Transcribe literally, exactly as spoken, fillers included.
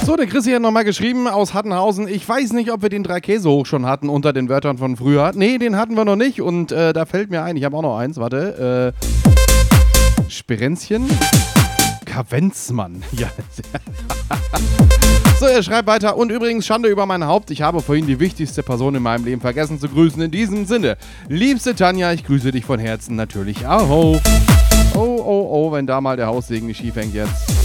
So, der Chrissy hat nochmal geschrieben aus Hattenhausen. Ich weiß nicht, ob wir den Drei-Käse-Hoch schon hatten unter den Wörtern von früher. Nee, den hatten wir noch nicht. Und äh, da fällt mir ein, ich habe auch noch eins, warte. Äh, Sperenzchen? Kavenzmann. Ja. So, er schreibt weiter. Und übrigens, Schande über mein Haupt. Ich habe vorhin die wichtigste Person in meinem Leben vergessen zu grüßen. In diesem Sinne. Liebste Tanja, ich grüße dich von Herzen natürlich auch. Oh, oh, oh, wenn da mal der Haussegen nicht schief hängt jetzt.